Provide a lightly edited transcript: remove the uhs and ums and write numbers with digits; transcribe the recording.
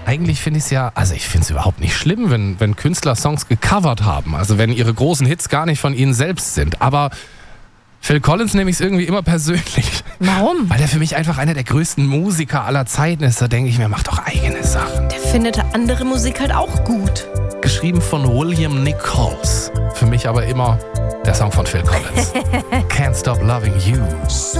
eigentlich finde ich es ja, also ich finde es überhaupt nicht schlimm, wenn Künstler Songs gecovert haben. Also wenn ihre großen Hits gar nicht von ihnen selbst sind. Aber Phil Collins nehme ich es irgendwie immer persönlich. Warum? Weil der für mich einfach einer der größten Musiker aller Zeiten ist. Da denke ich mir, mach doch eigene Sachen. Der findet andere Musik halt auch gut. Geschrieben von William Nichols. Für mich aber immer der Song von Phil Collins. Can't Stop Loving You.